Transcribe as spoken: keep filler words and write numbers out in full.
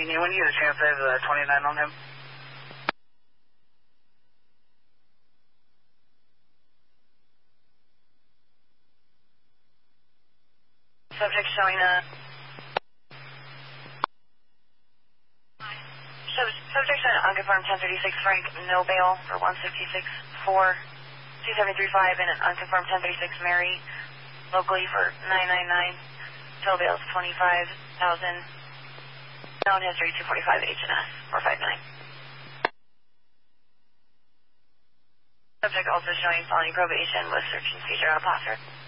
Union, when you get a chance, I have uh, twenty-nine on him. Subject showing a... Sub subject showing an unconfirmed ten thirty-six Frank, no bail for one sixty-six four two seven three five, and an unconfirmed ten thirty-six Mary, locally for nine nine nine. Total bail is twenty-five thousand. Known history two forty-five H and S four five nine. Subject also showing felony probation with search and seizure out of posture.